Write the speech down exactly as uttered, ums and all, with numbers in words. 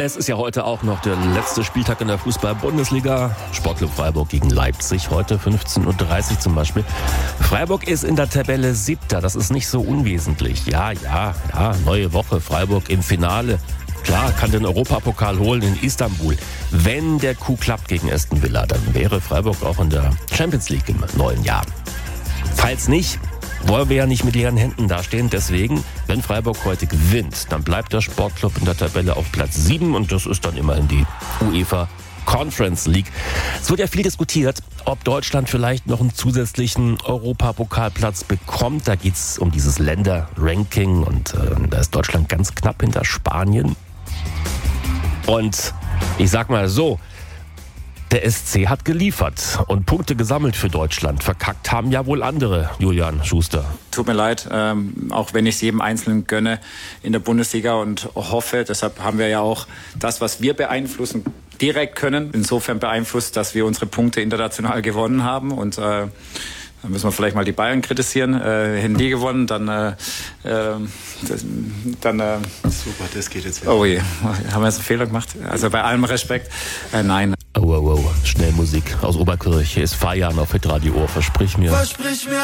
Es ist ja heute auch noch der letzte Spieltag in der Fußball-Bundesliga. Sportclub Freiburg gegen Leipzig, heute fünfzehn Uhr dreißig zum Beispiel. Freiburg ist in der Tabelle Siebter, das ist nicht so unwesentlich. Ja, ja, ja, neue Woche, Freiburg im Finale. Klar, kann den Europapokal holen in Istanbul. Wenn der Coup klappt gegen Aston Villa, dann wäre Freiburg auch in der Champions League im neuen Jahr. Falls nicht, wollen wir ja nicht mit leeren Händen dastehen. Deswegen, wenn Freiburg heute gewinnt, dann bleibt der Sportclub in der Tabelle auf Platz sieben und das ist dann immerhin die UEFA Conference League. Es wird ja viel diskutiert, ob Deutschland vielleicht noch einen zusätzlichen Europapokalplatz bekommt. Da geht es um dieses Länderranking und äh, da ist Deutschland ganz knapp hinter Spanien. Und ich sag mal so, der S C hat geliefert und Punkte gesammelt für Deutschland. Verkackt haben ja wohl andere, Julian Schuster. Tut mir leid, ähm, auch wenn ich es jedem Einzelnen gönne in der Bundesliga und hoffe, deshalb haben wir ja auch das, was wir beeinflussen, direkt können. Insofern beeinflusst, dass wir unsere Punkte international gewonnen haben und äh, da müssen wir vielleicht mal die Bayern kritisieren. Äh, hätten die gewonnen, dann... Äh, äh, das, dann äh, Super, das geht jetzt wieder. Oh je, haben wir jetzt einen Fehler gemacht? Also bei allem Respekt, äh, nein. Oh, oh, oh, schnell Musik aus Oberkirch. Ist Feiern auf Hitradio Ohr, versprich mir. Versprich mir